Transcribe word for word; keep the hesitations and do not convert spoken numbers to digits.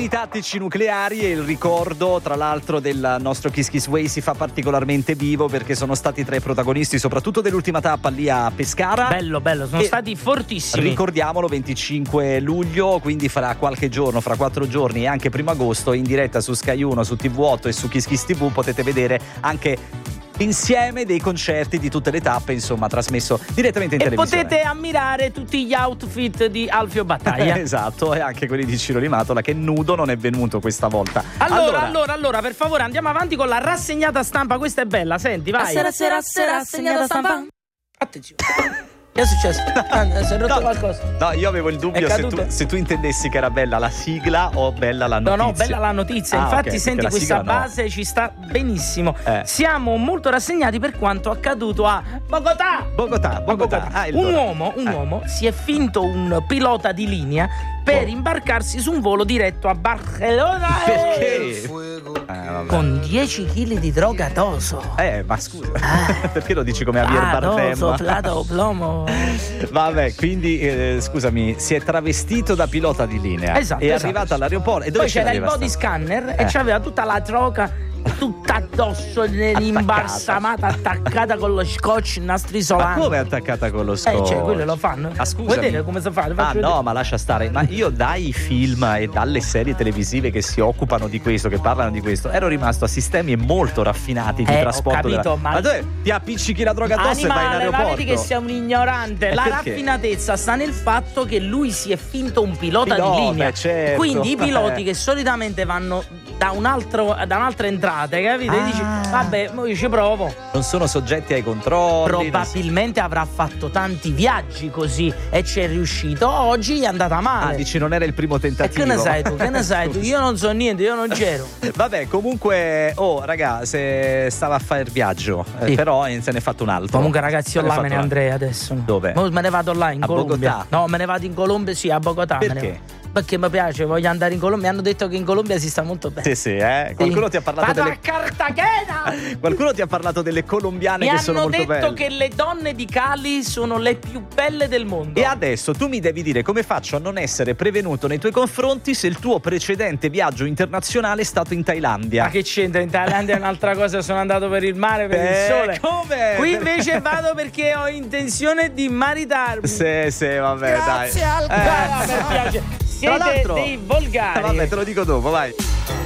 tattici nucleari e il ricordo, tra l'altro, del nostro Kiss Kiss Way si fa particolarmente vivo perché sono stati tra i protagonisti soprattutto dell'ultima tappa lì a Pescara. Bello, bello, sono e stati fortissimi. Ricordiamolo, venticinque luglio, quindi fra qualche giorno, fra quattro giorni e anche primo agosto, in diretta su Sky uno, su T V otto e su Kiss Kiss T V potete vedere anche insieme dei concerti di tutte le tappe, insomma, trasmesso direttamente in e televisione. Potete ammirare tutti gli outfit di Alfio Battaglia. Esatto, e anche quelli di Ciro Limatola, che nudo non è venuto questa volta. Allora, allora, allora, allora, per favore, andiamo avanti con la rassegnata stampa. Questa è bella, senti, vai. Sera, sera, sera, rassegnata stampa. Attenzione. Che è successo? Ah, si è rotto no, qualcosa? No, io avevo il dubbio se tu, se tu intendessi che era bella la sigla o bella la notizia. No, no, bella la notizia. Ah, Infatti, okay, senti, questa base no. ci sta benissimo. Eh. Siamo molto rassegnati per quanto accaduto a Bogotà. Bogotà, Bogotà. Bogotà. Ah, un uomo, un eh. uomo si è finto un pilota di linea per oh. imbarcarsi su un volo diretto a Barcellona. Perché? Eh, con dieci chili di droga addosso. Eh, ma scusa, ah. perché lo dici come Javier Bardem? Addosso, plato, plomo. Vabbè, quindi eh, scusami, si è travestito da pilota di linea. Esatto, è esatto. arrivato all'aeroporto. E dove poi c'era il sta? body scanner eh. e c'aveva tutta la droga tutta addosso, imbalsamata, attaccata con lo scotch, nastri isolanti. Ma come attaccata con lo scotch? Eh, cioè, quello lo fanno. Ah, scusami. Vedete come si fa? Ah, vedere. no, ma lascia stare. Ma io dai film e dalle serie televisive che si occupano di questo, che parlano di questo, ero rimasto a sistemi molto raffinati di eh, trasporto. Ho capito, della... ma... ma dove ti appiccichi la droga addosso Animale, e vai in aeroporto? ma vedi che sei un ignorante. E la perché? raffinatezza sta nel fatto che lui si è finto un pilota, pilota di linea. Certo. Quindi i piloti che solitamente vanno da un altro da un'altra entrata, capito? Ah. E dici, vabbè, io ci provo. Non sono soggetti ai controlli. Probabilmente avrà fatto tanti viaggi così e ci è riuscito. Oggi gli è andata male. Ah, dici non era il primo tentativo. E che ne sai tu? Che ne sai tu? Io non so niente, io non c'ero. Vabbè, comunque, oh raga, se stava a fare il viaggio, sì. eh, però se ne è fatto un altro. Comunque ragazzi, io là me ne andrei adesso. Dove? Mo me ne vado là in a Colombia. Bogotà? No, me ne vado in Colombia, sì, a Bogotà. Perché? Perché mi piace, voglio andare in Colombia. Mi hanno detto che in Colombia si sta molto bene. Sì, sì, eh. Qualcuno sì. ti ha parlato Vado delle a Cartagena. Qualcuno ti ha parlato delle colombiane mi che sono molto belle. Mi hanno detto che le donne di Cali sono le più belle del mondo. E adesso tu mi devi dire come faccio a non essere prevenuto nei tuoi confronti se il tuo precedente viaggio internazionale è stato in Thailandia. Ma che c'entra? In Thailandia è un'altra cosa, sono andato per il mare, per eh, il sole. Come? Qui invece vado perché ho intenzione di maritarmi. Sì, sì, vabbè, Grazie dai. Al eh. mi piace. Siete dei volgari. Vabbè, te lo dico dopo, vai.